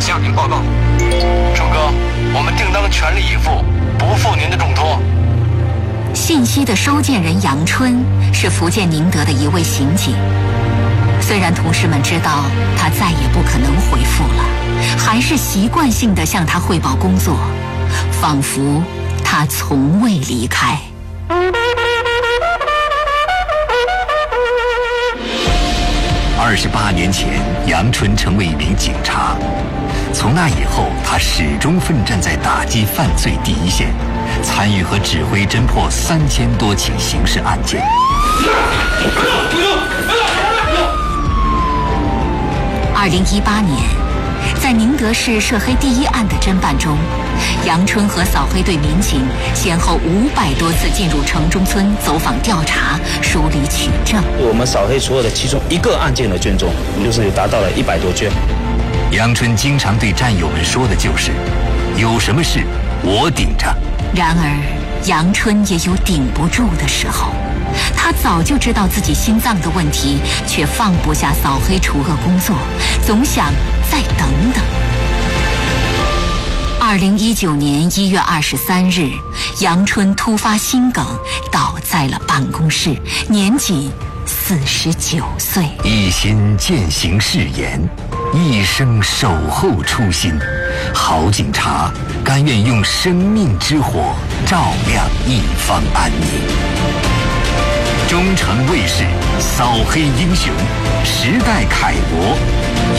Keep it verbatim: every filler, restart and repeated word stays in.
向您报告，郑哥，我们定当全力以赴，不负您的重托。 信息的收件人杨春是福建宁德的一位刑警，虽然同事们知道他再也不可能回复了，还是习惯性地向他汇报工作，仿佛他从未离开。 二十八年前，杨春成为一名警察。从那以后，他始终奋战在打击犯罪第一线，参与和指挥侦破三千多起刑事案件。 二零一八年，在宁德市涉黑第一案的侦办中，杨春和扫黑队民警先后五百多次进入城中村走访调查，梳理取证。 我们扫黑所有的其中一个案件的卷宗，就是达到了一百多卷。 杨春经常对战友们说的就是：“有什么事我顶着。” 然而，杨春也有顶不住的时候。他早就知道自己心脏的问题，却放不下扫黑除恶工作，总想再等等。二零一九年一月二十三日，杨春突发心梗，倒在了办公室，年仅四十九岁。 一心践行誓言，一生守候初心，好警察甘愿用生命之火照亮一方安宁。中诚卫视，扫黑英雄，时代楷模。